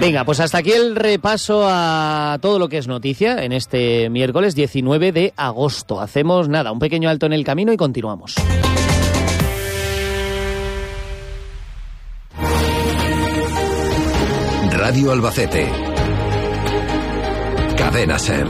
Venga, pues hasta aquí el repaso a todo lo que es noticia en este miércoles 19 de agosto. Hacemos nada, un pequeño alto en el camino y continuamos. Radio Albacete. Cadena SER.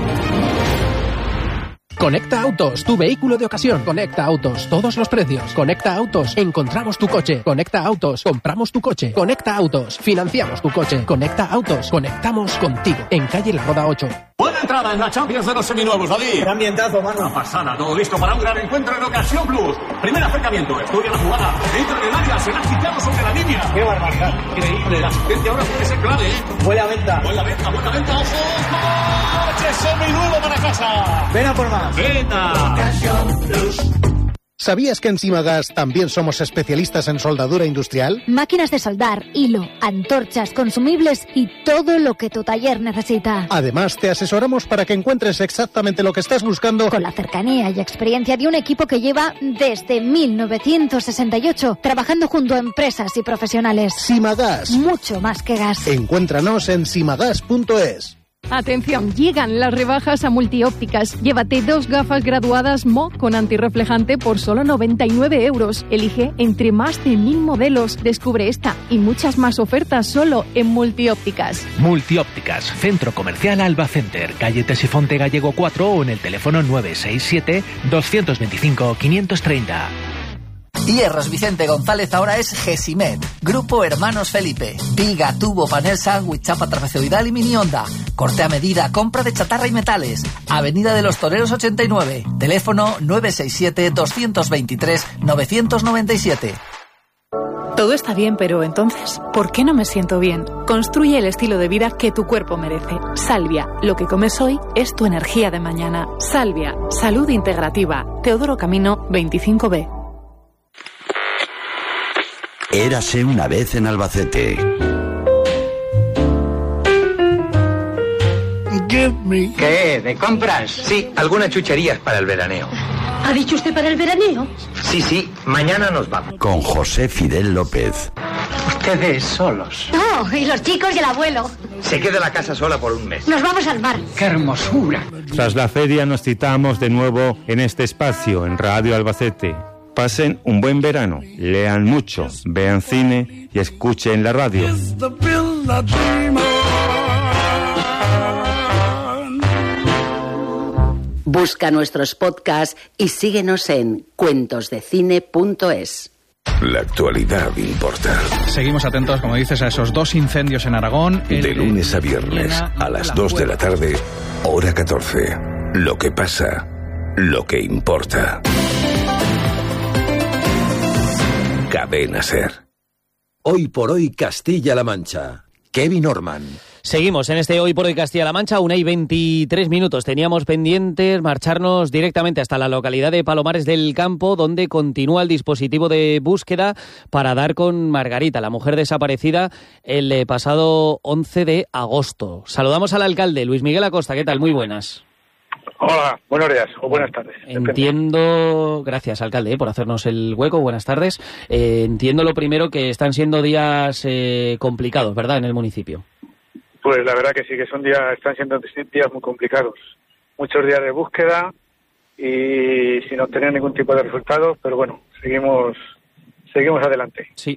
Conecta Autos, tu vehículo de ocasión. Conecta Autos, todos los precios. Conecta Autos, encontramos tu coche. Conecta Autos, compramos tu coche. Conecta Autos, financiamos tu coche. Conecta Autos, conectamos contigo. En calle La Roda 8. Buena entrada en la Champions de los seminuevos, David. Qué ambientazo, mano. Una pasada, todo listo para un gran encuentro en Ocasión Plus. Primer acercamiento, estudia la jugada. Entra en el área, será quitado sobre la línea. Qué barbaridad. Increíble, la asistencia ahora puede ser clave, Buena venta. Buena venta, ojo. ¡Coche seminuevo para casa! Ven a por más. ¡Venta! Ocasión Plus. ¿Sabías que en Simagas también somos especialistas en soldadura industrial? Máquinas de soldar, hilo, antorchas, consumibles y todo lo que tu taller necesita. Además, te asesoramos para que encuentres exactamente lo que estás buscando. Con la cercanía y experiencia de un equipo que lleva desde 1968 trabajando junto a empresas y profesionales. Simagas. Mucho más que gas. Encuéntranos en simagas.es. Atención, llegan las rebajas a Multiópticas. Llévate 2 gafas graduadas Mo con antirreflejante por solo 99 euros. Elige entre más de 1000 modelos. Descubre esta y muchas más ofertas solo en Multiópticas. Multiópticas, Centro Comercial Alba Center, calle Tesifonte Gallego 4 o en el teléfono 967 225 530. Hierros Vicente González ahora es Gesimed, Grupo Hermanos Felipe. Viga, tubo, panel, sándwich, chapa trapezoidal y mini onda. Corte a medida, compra de chatarra y metales. Avenida de los Toreros 89. Teléfono 967 223 997. Todo está bien, pero entonces, ¿por qué no me siento bien? Construye el estilo de vida que tu cuerpo merece. Salvia, lo que comes hoy es tu energía de mañana. Salvia, salud integrativa. Teodoro Camino, 25B. Érase una vez en Albacete. ¿Qué? ¿De compras? Sí, algunas chucherías para el veraneo. ¿Ha dicho usted para el veraneo? Sí, mañana nos vamos. Con José Fidel López. Ustedes solos. No, y los chicos y el abuelo. Se queda la casa sola por un mes. Nos vamos al mar. ¡Qué hermosura! Tras la feria nos citamos de nuevo en este espacio, en Radio Albacete. Pasen un buen verano, lean mucho, vean cine y escuchen la radio. Busca nuestros podcasts y síguenos en cuentosdecine.es. La actualidad importa. Seguimos atentos, como dices, a esos 2 incendios en Aragón. De lunes a viernes, a las 2 de la tarde, hora 14. Lo que pasa, lo que importa. Cadena SER. Hoy por hoy Castilla-La Mancha. Kevin Orman. Seguimos en este Hoy por Hoy Castilla-La Mancha, 1:23. Teníamos pendientes marcharnos directamente hasta la localidad de Palomares del Campo, donde continúa el dispositivo de búsqueda para dar con Margarita, la mujer desaparecida el pasado 11 de agosto. Saludamos al alcalde, Luis Miguel Acosta. ¿Qué tal? Muy buenas. Hola, buenos días o buenas tardes. Entiendo, gracias alcalde por hacernos el hueco, buenas tardes. Entiendo lo primero que están siendo días complicados, ¿verdad?, en el municipio. Pues la verdad que sí, que están siendo días muy complicados. Muchos días de búsqueda y sin obtener ningún tipo de resultados, pero bueno, seguimos adelante. Sí,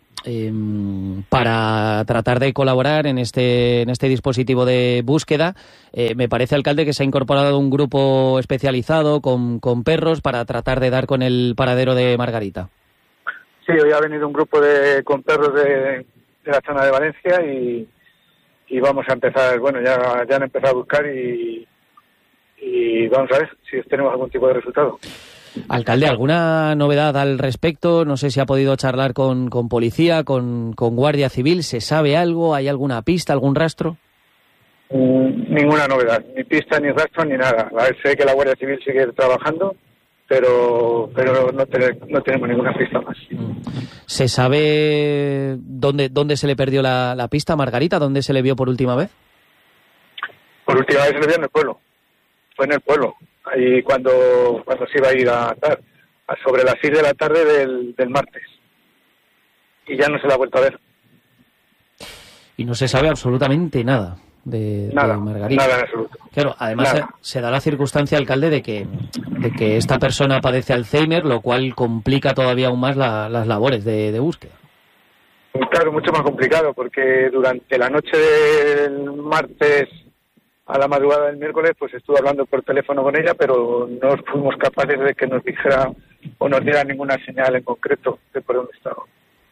para tratar de colaborar en este dispositivo de búsqueda, me parece, alcalde, que se ha incorporado un grupo especializado con perros para tratar de dar con el paradero de Margarita. Sí, hoy ha venido un grupo con perros de la zona de Valencia y vamos a empezar, bueno, ya han empezado a buscar y vamos a ver si tenemos algún tipo de resultado. Alcalde, ¿alguna novedad al respecto? No sé si ha podido charlar con policía, con Guardia Civil. ¿Se sabe algo? ¿Hay alguna pista, algún rastro? Ninguna novedad, ni pista, ni rastro, ni nada. A ver, sé que la Guardia Civil sigue trabajando, pero no tenemos ninguna pista más. ¿Se sabe dónde se le perdió la pista a Margarita? ¿Dónde se le vio por última vez? Por última vez se le vio en el pueblo. Fue en el pueblo. Ahí cuando se iba a ir a sobre las 6 de la tarde del martes. Y ya no se la ha vuelto a ver. Y no se sabe absolutamente nada de Margarita. Nada en absoluto. Claro, además se da la circunstancia, alcalde, de que esta persona padece Alzheimer, lo cual complica todavía aún más las labores de búsqueda. Claro, mucho más complicado, porque durante la noche del martes a la madrugada del miércoles, pues estuve hablando por teléfono con ella, pero no fuimos capaces de que nos dijera o nos diera ninguna señal en concreto de por dónde estaba.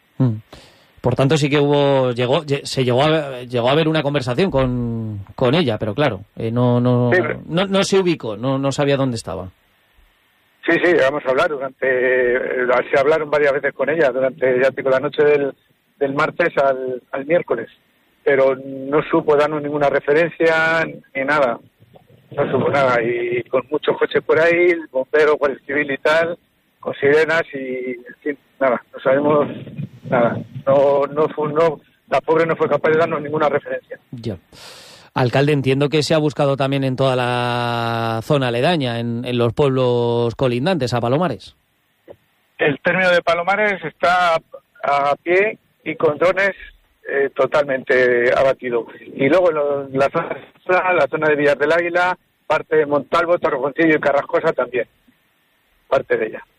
Por tanto, sí que se llegó a ver una conversación con ella, pero claro, no se ubicó, no sabía dónde estaba. Sí, llegamos a hablar se hablaron varias veces con ella durante, ya digo, la noche del martes al miércoles, pero no supo darnos ninguna referencia ni nada, no supo nada, y con muchos coches por ahí, bomberos, guardia civil y tal, con sirenas y, en fin, nada, no sabemos nada, la pobre no fue capaz de darnos ninguna referencia. Ya. Alcalde, entiendo que se ha buscado también en toda la zona aledaña, en los pueblos colindantes a Palomares. El término de Palomares está a pie y con drones totalmente abatido. Y luego la zona de Villar del Águila, parte de Montalvo, Torrejoncillo y Carrascosa también, parte de ella.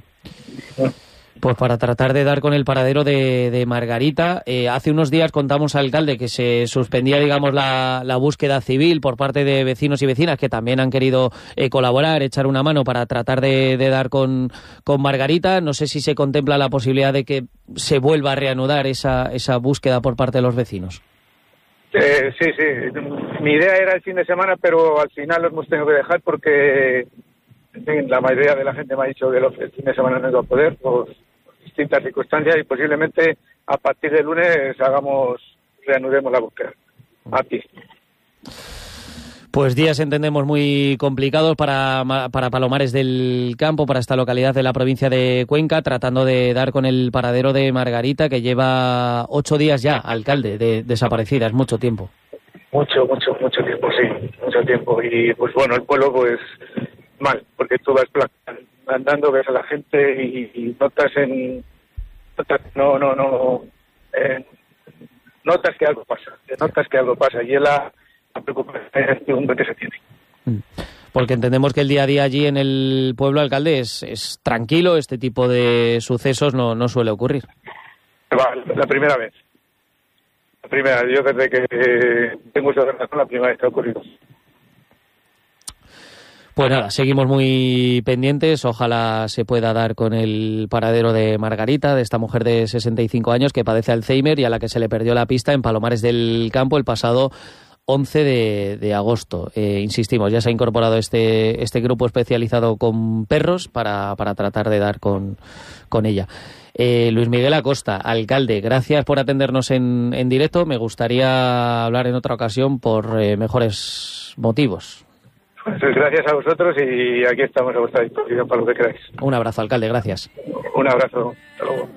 Pues para tratar de dar con el paradero de Margarita, hace unos días contamos, alcalde, que se suspendía, digamos, la búsqueda civil por parte de vecinos y vecinas que también han querido colaborar, echar una mano para tratar de dar con Margarita. No sé si se contempla la posibilidad de que se vuelva a reanudar esa búsqueda por parte de los vecinos. Sí. Mi idea era el fin de semana, pero al final lo hemos tenido que dejar porque la mayoría de la gente me ha dicho que el fin de semana no iba a poder por distintas circunstancias y posiblemente a partir del lunes reanudemos la búsqueda a pie. Pues días, entendemos, muy complicados para Palomares del Campo, para esta localidad de la provincia de Cuenca, tratando de dar con el paradero de Margarita, que lleva 8 días ya, alcalde, desaparecida. Es mucho tiempo. Mucho tiempo, sí, mucho tiempo. Y pues bueno, el pueblo pues mal, porque tú vas andando, ves a la gente y notas que algo pasa, y es la preocupación que se tiene. Porque entendemos que el día a día allí en el pueblo, alcalde, es tranquilo, este tipo de sucesos no suele ocurrir. La primera vez. Yo desde que tengo esa relación, la primera vez que ha ocurrido. Pues nada, seguimos muy pendientes. Ojalá se pueda dar con el paradero de Margarita, de esta mujer de 65 años que padece Alzheimer y a la que se le perdió la pista en Palomares del Campo el pasado 11 de agosto. Insistimos, ya se ha incorporado este grupo especializado con perros para tratar de dar con ella. Luis Miguel Acosta, alcalde, gracias por atendernos en directo. Me gustaría hablar en otra ocasión por mejores motivos. Pues gracias a vosotros y aquí estamos a vuestra disposición para lo que queráis. Un abrazo, alcalde, gracias. Un abrazo, hasta luego.